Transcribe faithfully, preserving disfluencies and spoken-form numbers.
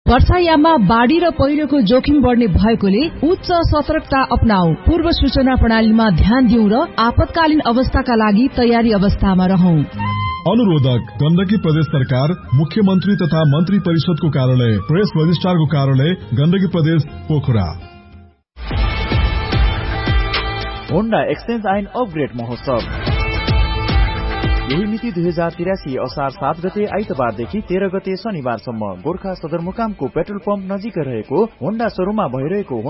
वर्षायाममा बाढ़ी र पहिरोको जोखिम बढ़ने भएकोले उच्च सतर्कता अपनाऊ। पूर्व सूचना प्रणालीमा ध्यान दिऊ र आपतकालीन अवस्थाका लागि तयारी अवस्थामा रहौं। अनुरोधक गण्डकी प्रदेश सरकार, मुख्यमन्त्री तथा मन्त्री परिषदको कार्यालय, प्रेस रजिस्ट्रारको कार्यालय, गण्डकी प्रदेश पोखरा। होन्डा एक्सचेन्ज ऐन अपग्रेड महोत्सव यही मिति दुई हजार तिरासी असार सात गते आइतबारदेखि तेह्र गते शनिबारसम्म गोर्खा सदरमुकामको पेट्रोल पम्प नजिकै रहेको होन्डा शोरूममा भइरहेको